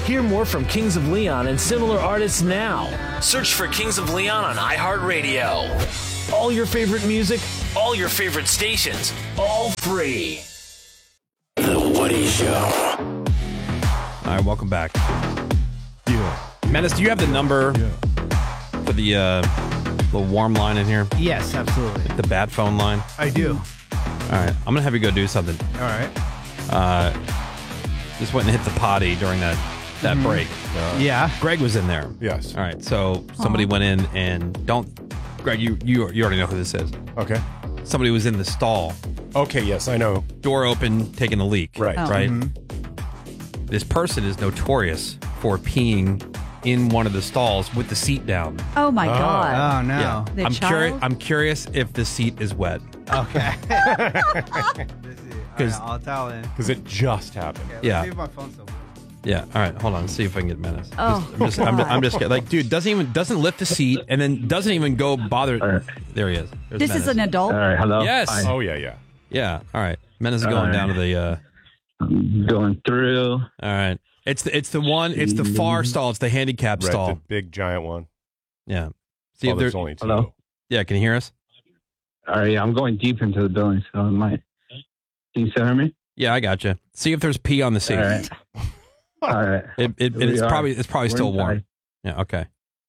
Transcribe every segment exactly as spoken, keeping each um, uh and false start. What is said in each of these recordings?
Hear more from Kings of Leon and similar artists now. Search for Kings of Leon on iHeartRadio. All your favorite music, all your favorite stations, all free. The Woody Show. All right, welcome back. Yeah. Menace, do you have the number Yeah. for the uh, little warm line in here? Yes, absolutely. The bat phone line? I do. All right, I'm going to have you go do something. All right. Uh, just went and hit the potty during that, that Mhm. break. Uh, Yeah. Greg was in there. Yes. All right, so somebody went in and don't... Greg, you, you, you already know who this is. Okay. Somebody was in the stall. Okay, yes, I know. Door open, taking a leak. Right. Oh. Right? Mhm. This person is notorious for peeing in one of the stalls with the seat down. Oh my Oh. God. Oh, no. Yeah. The I'm child? curious. I'm curious if the seat is wet. Okay. Because- I'll tell in. Because it just happened. Yeah. Leave my phone so Yeah. All right. Hold on. Let's see if I can get Menace. Oh, I'm just. I'm, God. I'm just like, dude. Doesn't even doesn't lift the seat and then doesn't even go bother. right. There he is. There's This Menace. is an adult? All right, hello. Yes. Hi. Oh, yeah, yeah. Yeah. All right. Menace is All going right. down to the. Uh, I'm going through. all right. It's the it's the one. It's the far stall. It's the handicap Right, stall. the big giant one. Yeah. See Oh, if there's there's. only two. Hello? Yeah. Can you hear us? All right, yeah, I'm going deep into the building, so I might. Can you still hear me? Yeah, I got you. See if there's pee on the seat. All right. All right. It, it, Here we it's are. probably it's probably We're still warm. inside. Yeah. Okay.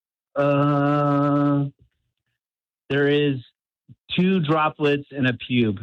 Uh, there is two droplets in a pube.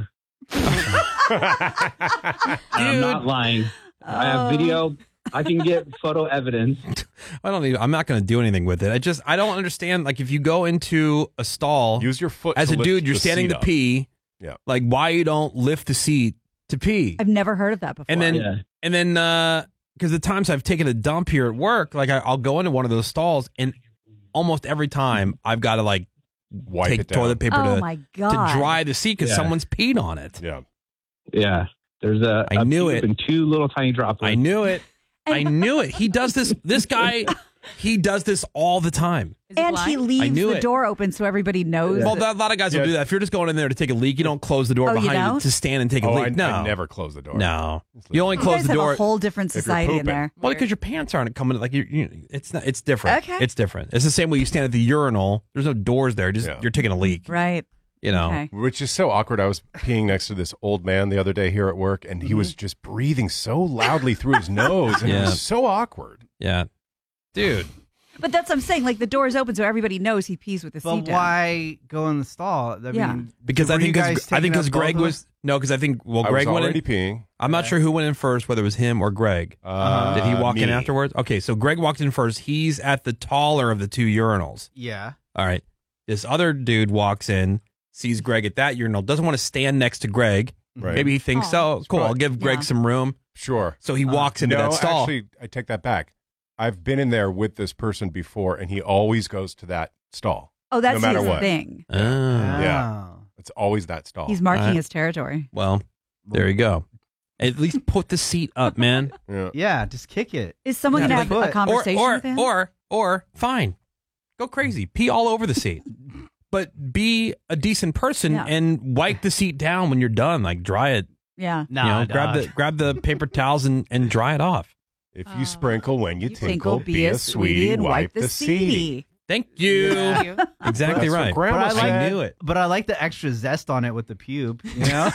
And I'm not lying. I have Oh. video. I can get photo evidence. I don't need. I'm not going to do anything with it. I just. I don't understand. Like, if you go into a stall Use your foot as to a lift dude, you're the standing seat to up. pee. Yeah. Like, why you don't lift the seat to pee? I've never heard of that before. And then, Yeah. and then, uh, because the times I've taken a dump here at work, like I, I'll go into one of those stalls, and almost every time I've got to like Wipe take it down. toilet paper oh to my God. to dry the seat because Yeah. someone's peed on it. Yeah. Yeah. There's a, I a knew pube it. and two little tiny droplets. I knew it. I knew it. He does this. This guy, he does this all the time. And he I leaves knew the it. door open so everybody knows. Well, that- a lot of guys Yeah. will do that. If you're just going in there to take a leak, you don't close the door Oh, you behind you don't? to stand and take a Oh, leak. I, no, I never close the door. no. Just You leave only it. you close guys the have door. a whole different you're society in pooping. there. Well, because your pants aren't coming. Like you, you, it's not. It's different. Okay. It's different. It's the same way you stand at the urinal. There's no doors there. Just Yeah. you're taking a leak. Right. You know. Okay. Which is so awkward. I was peeing next to this old man the other day here at work, and he was just breathing so loudly through his nose, and it Yeah. was so awkward. Yeah, dude. But that's what I'm saying. Like the door is open so everybody knows he pees with the But seat down. why go in the stall? I Yeah. mean, Because were I think you 'cause- guys I think taking because up both Greg of was no. Because I think well, I Greg was went already in. peeing. I'm not sure who went in first, whether it was him or Greg. Uh, Did he walk in me. afterwards? Okay, so Greg walked in first. He's at the taller of the two urinals. Yeah. All right. This other dude walks in, sees Greg at that urinal, doesn't want to stand next to Greg. Right. Maybe he thinks, Oh. oh, cool, I'll give Greg Yeah. some room. Sure. So he walks into no, that stall. actually, I take that back. I've been in there with this person before, and he always goes to that stall. Oh, that's no matter his what. thing. Ah, Yeah. Oh. It's always that stall. He's marking All right. his territory. well, there you go. At least put the seat up, man. yeah. Yeah, just kick it. Is someone Yeah, going like to have a foot. conversation or, or, with him? or, or, fine. Go crazy. Pee all over the seat. But be a decent person Yeah. and wipe the seat down when you're done. Like dry it. yeah. Nah, you know, grab dog. the grab the paper towels and, and dry it off. If you sprinkle when you, You tinkle, be a sweetie and wipe the seedy. Thank you. Thank you. Exactly That's what right. Grandma But I said. like- I knew it. But I like the extra zest on it with the pube. You know.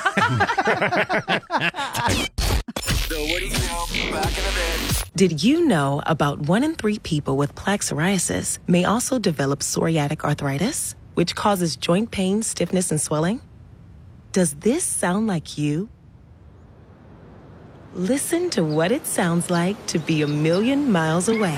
The Woody Show, back in a bit. Did you know about one in three people with plaque psoriasis may also develop psoriatic arthritis, which causes joint pain, stiffness, and swelling? Does this sound like you? Listen to what it sounds like to be a million miles away.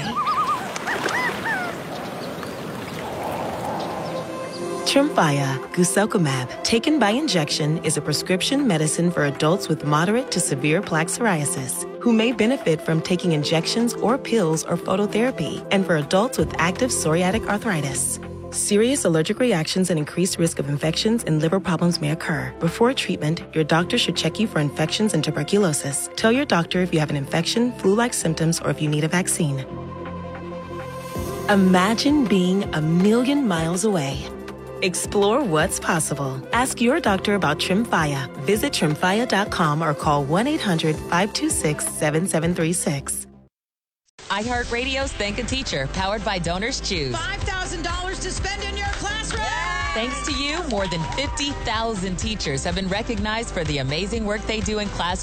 Tremfya, guselkumab, taken by injection, is a prescription medicine for adults with moderate to severe plaque psoriasis who may benefit from taking injections or pills or phototherapy, and for adults with active psoriatic arthritis. Serious allergic reactions and increased risk of infections and liver problems may occur. Before treatment, your doctor should check you for infections and tuberculosis. Tell your doctor if you have an infection, flu-like symptoms, or if you need a vaccine. Imagine being a million miles away. Explore what's possible. Ask your doctor about Tremfya. Visit tremfya dot com or call one eight hundred five two six seven seven three six. iHeartRadio's Thank a Teacher, powered by Donors Choose. five thousand dollars to spend in your classroom. Thanks to you, more than fifty thousand teachers have been recognized for the amazing work they do in class.